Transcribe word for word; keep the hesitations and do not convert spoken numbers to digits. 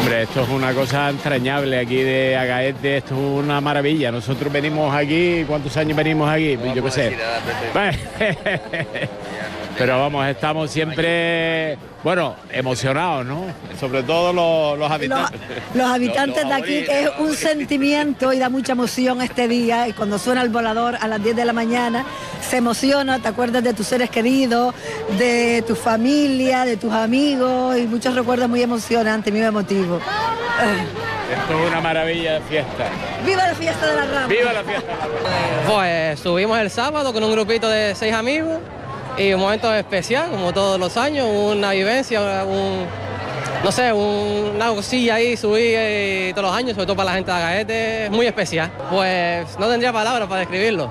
Hombre, esto es una cosa entrañable aquí de Agaete, esto es una maravilla. Nosotros venimos aquí, ¿cuántos años venimos aquí? Pues yo qué sé. Pero vamos, estamos siempre, bueno, emocionados, ¿no? Sobre todo los, los habitantes. Los, los habitantes los, los de aquí, abriles, que es un abriles. sentimiento y da mucha emoción este día. Y cuando suena el volador a las diez de la mañana, se emociona, te acuerdas de tus seres queridos, de tu familia, de tus amigos, y muchos recuerdos muy emocionantes, muy emotivos. Esto es una maravilla de fiesta. ¡Viva la fiesta de la Rambla! ¡Viva la fiesta de la Rambla! Pues estuvimos el sábado con un grupito de seis amigos y un momento especial, como todos los años, una vivencia, un, no sé, un, una cosilla ahí, subir eh, todos los años, sobre todo para la gente de Agaete, es muy especial. Pues no tendría palabras para describirlo.